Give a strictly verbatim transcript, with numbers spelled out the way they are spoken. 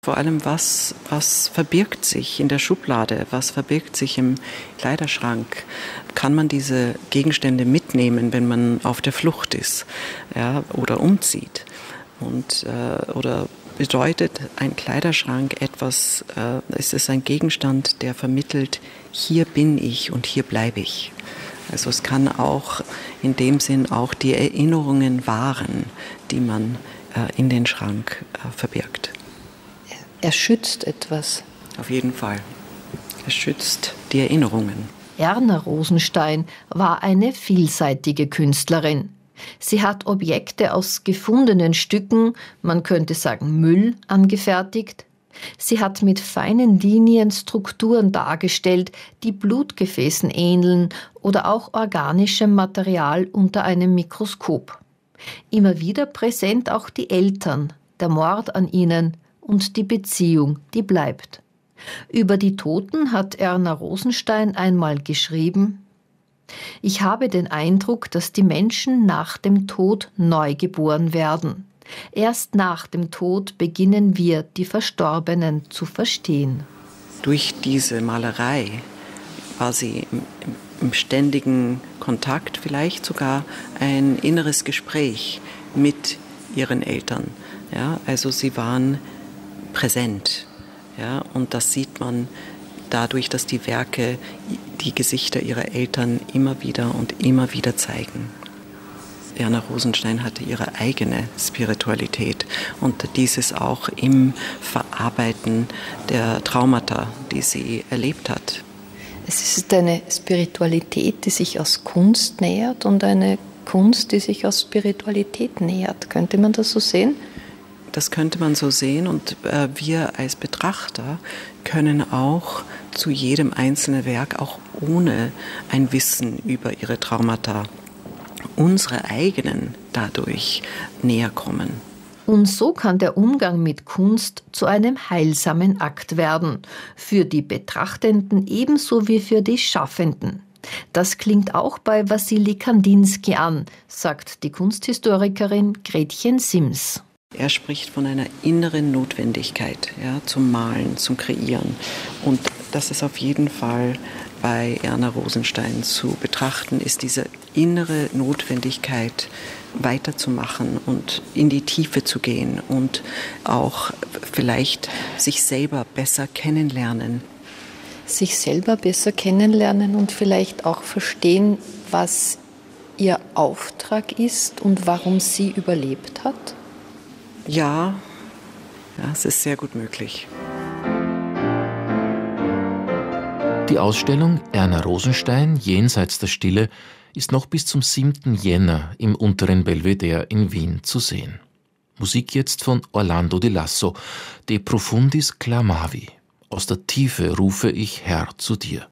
Vor allem, was, was verbirgt sich in der Schublade, was verbirgt sich im Kleiderschrank? Kann man diese Gegenstände mitnehmen, wenn man auf der Flucht ist, ja, oder umzieht? Und, äh, oder bedeutet ein Kleiderschrank etwas, äh, ist es ein Gegenstand, der vermittelt, hier bin ich und hier bleibe ich? Also es kann auch in dem Sinn auch die Erinnerungen wahren, die man äh, in den Schrank äh, verbirgt. Er schützt etwas. Auf jeden Fall. Er schützt die Erinnerungen. Erna Rosenstein war eine vielseitige Künstlerin. Sie hat Objekte aus gefundenen Stücken, man könnte sagen Müll, angefertigt. Sie hat mit feinen Linien Strukturen dargestellt, die Blutgefäßen ähneln oder auch organischem Material unter einem Mikroskop. Immer wieder präsent auch die Eltern, der Mord an ihnen und die Beziehung, die bleibt. Über die Toten hat Erna Rosenstein einmal geschrieben: Ich habe den Eindruck, dass die Menschen nach dem Tod neu geboren werden. Erst nach dem Tod beginnen wir, die Verstorbenen zu verstehen. Durch diese Malerei war sie im, im ständigen Kontakt, vielleicht sogar ein inneres Gespräch mit ihren Eltern. Ja, also sie waren präsent. Ja, und das sieht man dadurch, dass die Werke die Gesichter ihrer Eltern immer wieder und immer wieder zeigen. Erna Rosenstein hatte ihre eigene Spiritualität und dieses auch im Verarbeiten der Traumata, die sie erlebt hat. Es ist eine Spiritualität, die sich aus Kunst nähert und eine Kunst, die sich aus Spiritualität nähert. Könnte man das so sehen? Das könnte man so sehen und äh, wir als Betrachter können auch zu jedem einzelnen Werk, auch ohne ein Wissen über ihre Traumata, unsere eigenen dadurch näher kommen. Und so kann der Umgang mit Kunst zu einem heilsamen Akt werden, für die Betrachtenden ebenso wie für die Schaffenden. Das klingt auch bei Wassily Kandinsky an, sagt die Kunsthistorikerin Gretchen Sims. Er spricht von einer inneren Notwendigkeit, ja, zum Malen, zum Kreieren. Und das ist auf jeden Fall bei Erna Rosenstein zu betrachten, ist diese innere Notwendigkeit weiterzumachen und in die Tiefe zu gehen und auch vielleicht sich selber besser kennenlernen. Sich selber besser kennenlernen und vielleicht auch verstehen, was ihr Auftrag ist und warum sie überlebt hat? Ja, ja, es ist sehr gut möglich. Die Ausstellung Erna Rosenstein jenseits der Stille ist noch bis zum siebten Jänner im unteren Belvedere in Wien zu sehen. Musik jetzt von Orlando Di Lasso, De profundis clamavi. Aus der Tiefe rufe ich, Herr, zu dir.